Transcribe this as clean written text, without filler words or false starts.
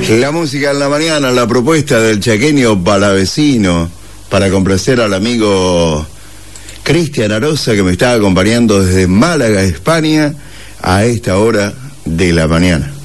La música en la mañana, la propuesta del chaqueño palavecino para complacer al amigo Cristian Arosa, que me está acompañando desde Málaga, España, a esta hora de la mañana.